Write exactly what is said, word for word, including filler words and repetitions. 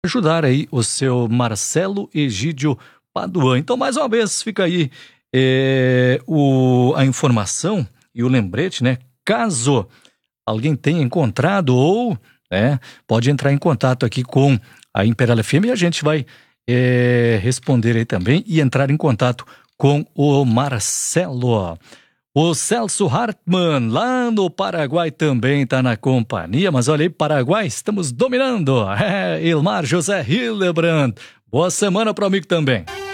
ajudar aí o seu Marcelo Egídio Paduan. Então, mais uma vez, fica aí é, o, a informação e o lembrete, né? Caso alguém tenha encontrado ou é, pode entrar em contato aqui com a Imperial F M e a gente vai é, responder aí também e entrar em contato com o Marcelo. O Celso Hartmann, lá no Paraguai, também está na companhia, mas olha aí, Paraguai, estamos dominando. É, Ilmar José Hillebrand, boa semana para o amigo também.